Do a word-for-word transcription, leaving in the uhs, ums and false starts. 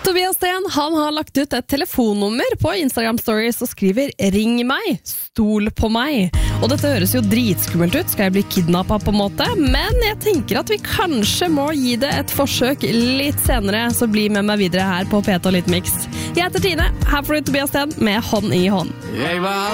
Tobias Sten, han har lagt ut et telefonnummer på Instagram Stories og skriver «Ring meg, stol på meg». Og dette høres jo dritskummelt ut, skal jeg bli kidnappet på en måte, men jeg tenker at vi kanskje må gi det et forsøk litt senere, så bli med meg videre her på P to Litt Mix. Jeg heter Tine, her får du Tobias Sten med Hånd i hånd. Jeg var